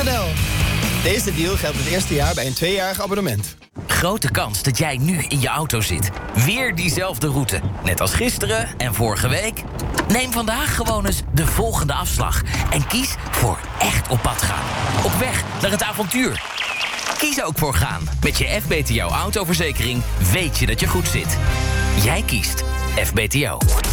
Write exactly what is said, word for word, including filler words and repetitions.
punt n l. Deze deal geldt het eerste jaar bij een tweejarig abonnement. Grote kans dat jij nu in je auto zit. Weer diezelfde route. Net als gisteren en vorige week. Neem vandaag gewoon eens de volgende afslag. En kies voor echt op pad gaan. Op weg naar het avontuur. Kies ook voor gaan. Met je F B T O autoverzekering weet je dat je goed zit. Jij kiest F B T O.